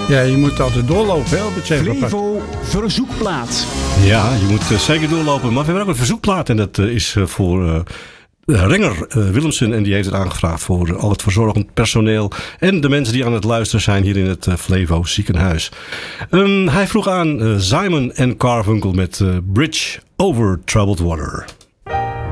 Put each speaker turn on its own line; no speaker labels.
Ja, je moet altijd doorlopen hè, op het Zebrapad.
Flevo verzoekplaat.
Ja, je moet zeker doorlopen. Maar we hebben ook een verzoekplaat. En dat is voor Renger Willemsen. En die heeft het aangevraagd voor al het verzorgend personeel. En de mensen die aan het luisteren zijn hier in het Flevo ziekenhuis. Hij vroeg aan Simon en Carfunkel met Bridge over Troubled Water.